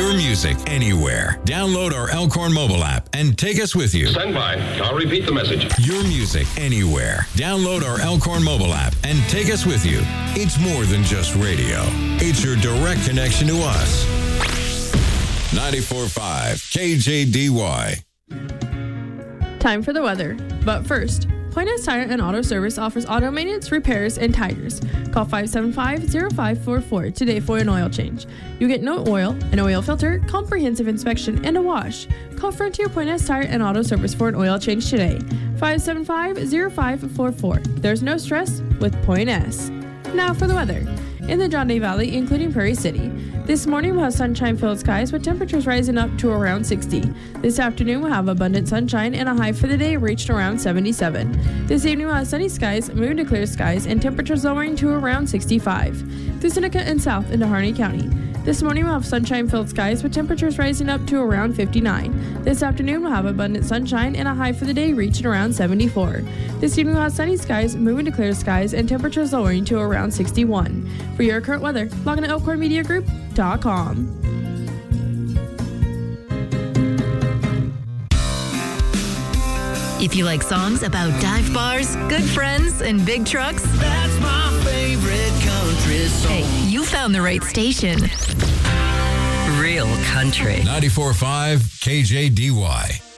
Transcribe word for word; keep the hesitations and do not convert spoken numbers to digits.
Your music anywhere. Download our Elkhorn mobile app and take us with you. Stand by. I'll repeat the message. Your music anywhere. Download our Elkhorn mobile app and take us with you. It's more than just radio. It's your direct connection to us. ninety-four point five K J D Y. Time for the weather. But first, Point S Tire and Auto Service offers auto maintenance, repairs, and tires. Call five seven five, zero five four four today for an oil change. You get no oil, an oil filter, comprehensive inspection, and a wash. Call Frontier Point S Tire and Auto Service for an oil change today. five seven five, zero five four four. There's no stress with Point S. Now for the weather. In the John Day Valley, including Prairie City, this morning we'll have sunshine-filled skies with temperatures rising up to around sixty. This afternoon we'll have abundant sunshine and a high for the day reached around seventy-seven. This evening we'll have sunny skies, moon to clear skies, and temperatures lowering to around sixty-five. Through Seneca and south into Harney County. This morning we'll have sunshine-filled skies with temperatures rising up to around fifty-nine. This afternoon we'll have abundant sunshine and a high for the day reaching around seventy-four. This evening we'll have sunny skies, moving to clear skies, and temperatures lowering to around sixty-one. For your current weather, log on to elkhorn media group dot com. If you like songs about dive bars, good friends, and big trucks, that's my favorite country song. Hey, you found the right station. Real country. ninety-four point five K J D Y.